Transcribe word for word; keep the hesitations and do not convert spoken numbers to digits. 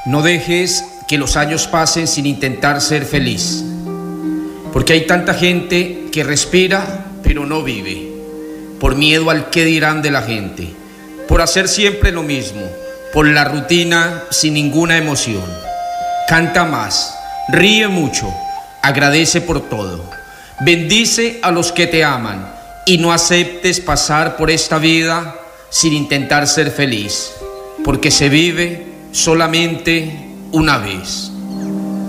No dejes que los años pasen sin intentar ser feliz, porque hay tanta gente que respira pero no vive, por miedo al qué dirán de la gente, por hacer siempre lo mismo, por la rutina sin ninguna emoción. Canta más, ríe mucho, agradece por todo, bendice a los que te aman y no aceptes pasar por esta vida sin intentar ser feliz, porque se vive solamente una vez.